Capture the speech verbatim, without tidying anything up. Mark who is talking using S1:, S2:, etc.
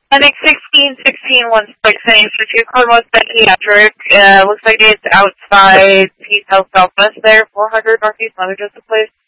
S1: Clinic sixteen sixteen one six, name for two Cornwall Psychiatric. Uh, looks like it's outside Peace Health Southwest there, four hundred Northeast Lemon Joseph Place.